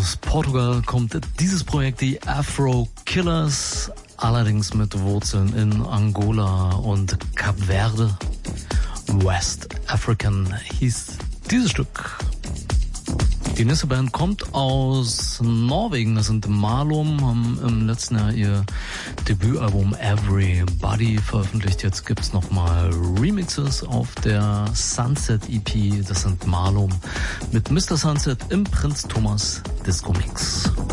Aus Portugal kommt dieses Projekt, die Afro Killers, allerdings mit Wurzeln in Angola und Kap Verde. West African hieß dieses Stück. Die nächste Band kommt aus Norwegen, das sind Malum, haben im letzten Jahr ihr Debütalbum Everybody veröffentlicht. Jetzt gibt's nochmal Remixes auf der Sunset EP, das sind Malum mit Mr. Sunset im Prinz Thomas Disco Mix.